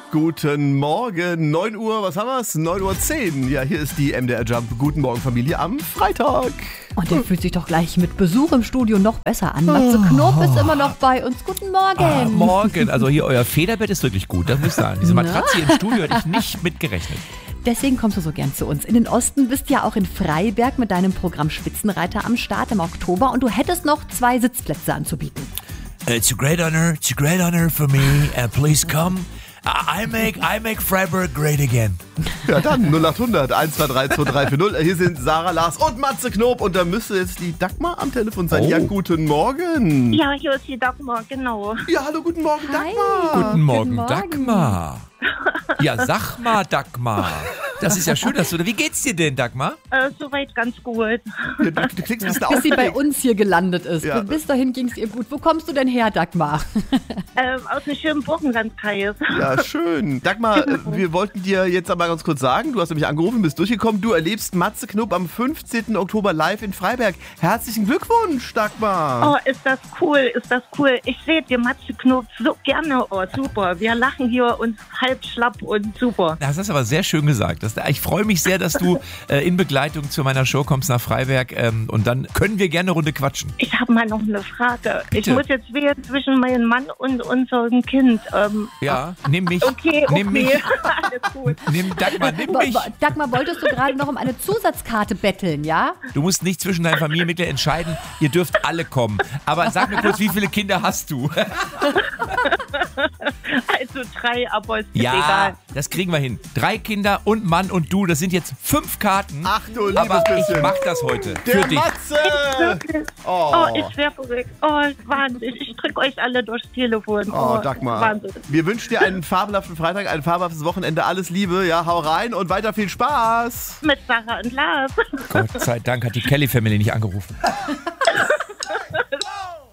Guten Morgen, 9 Uhr, was haben wir es? 9:10 Uhr. Ja, hier ist die MDR Jump Guten Morgen Familie am Freitag. Und der fühlt sich doch gleich mit Besuch im Studio noch besser an. Matze Knob ist immer noch bei uns. Guten Morgen. Morgen, also hier euer Federbett ist wirklich gut, das muss ich sagen. Diese Matratze hier im Studio hätte ich nicht mitgerechnet. Deswegen kommst du so gern zu uns. In den Osten bist ja auch in Freiberg mit deinem Programm Spitzenreiter am Start im Oktober und du hättest noch 2 Sitzplätze anzubieten. It's a great honor for me. Please come. I make Freiburg great again. Ja, dann 0800 123 2340. Hier sind Sarah, Lars und Matze Knob. Und da müsste jetzt die Dagmar am Telefon sein. Ja, guten Morgen. Ja, hier ist die Dagmar, genau. Ja, hallo, guten Morgen, Hi. Dagmar. Guten Morgen, Guten Morgen. Dagmar. Ja, sag mal, Dagmar. Das ist ja schön, dass du... Wie geht's dir denn, Dagmar? Soweit ganz gut. Du klingst ein bisschen Bis sie bei aufgeregt. uns hier gelandet ist. Ja. Bis dahin ging es ihr gut. Wo kommst du denn her, Dagmar? Aus dem schönen Burgenlandkreis. Ja, schön. Dagmar, wir wollten dir jetzt einmal ganz kurz sagen, du hast nämlich angerufen, bist durchgekommen. Du erlebst Matze Knob am 15. Oktober live in Freiberg. Herzlichen Glückwunsch, Dagmar. Oh, ist das cool. Ich sehe dir Matze Knob so gerne. Oh, super. Wir lachen hier uns halb schlapp und super. Das hast du aber sehr schön gesagt. Ich freue mich sehr, dass du in Begleitung zu meiner Show kommst nach Freiberg und dann können wir gerne eine Runde quatschen. Ich habe mal noch eine Frage. Bitte. Ich muss jetzt wählen zwischen meinem Mann und unserem Kind. Ja, nimm mich. Okay. Nimm mich. Alles gut. Nimm Dagmar, nimm mich. Dagmar, wolltest du gerade noch um eine Zusatzkarte betteln, ja? Du musst nicht zwischen deinen Familienmitgliedern entscheiden. Ihr dürft alle kommen. Aber sag mir kurz, wie viele Kinder hast du? Also 3, aber ist Ja, egal. das kriegen wir hin. 3 Kinder und Mann und du. Das sind jetzt 5 Karten. Ach du liebes aber ich bisschen. mach das heute. Der für dich. Matze. Wirklich? Oh. Ich wäre verrückt. Oh, Wahnsinn. Ich drücke euch alle durchs Telefon. Oh, Dagmar. Wahnsinn. Wir wünschen dir einen fabelhaften Freitag, ein fabelhaftes Wochenende. Alles Liebe, ja, hau rein und weiter viel Spaß. Mit Sarah und Lars. Gott sei Dank hat die Kelly Family nicht angerufen.